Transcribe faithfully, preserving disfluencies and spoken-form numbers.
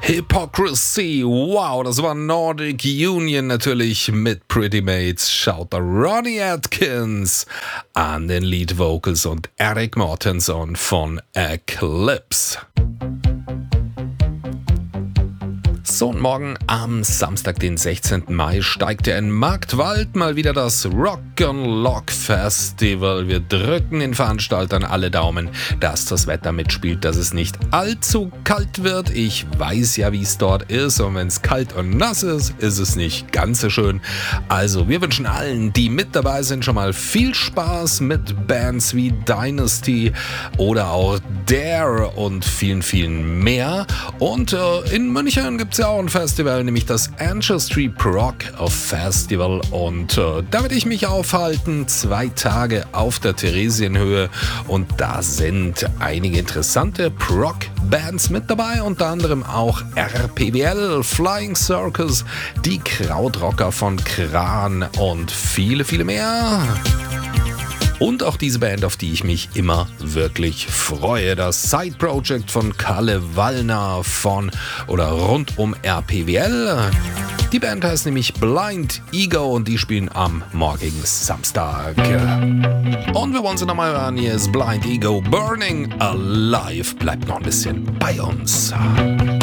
Hypocrisy, wow, das war Nordic Union natürlich mit Pretty Mates. Schaut da Ronnie Atkins an den Lead Vocals und Eric Mortensen von Eclipse. So, und morgen am Samstag, den sechzehnten Mai, steigt ja in Marktwald mal wieder das Rock'n'Lock Festival. Wir drücken den Veranstaltern alle Daumen, dass das Wetter mitspielt, dass es nicht allzu kalt wird. Ich weiß ja, wie es dort ist, und wenn es kalt und nass ist, ist es nicht ganz so schön. Also, wir wünschen allen, die mit dabei sind, schon mal viel Spaß mit Bands wie Dynasty oder auch Dare und vielen, vielen mehr. Und äh, in München gibt es ja auch ein Festival, nämlich das Ancestry Prog Festival, und äh, da werde ich mich aufhalten, zwei Tage auf der Theresienhöhe, und da sind einige interessante Prog-Bands mit dabei, unter anderem auch R P W L, Flying Circus, die Krautrocker von Kran und viele, viele mehr. Und auch diese Band, auf die ich mich immer wirklich freue, das Side-Project von Kalle Wallner von oder rund um R P W L. Die Band heißt nämlich Blind Ego und die spielen am morgigen Samstag. Und wir wollen sie nochmal hören, hier ist Blind Ego, Burning Alive. Bleibt noch ein bisschen bei uns.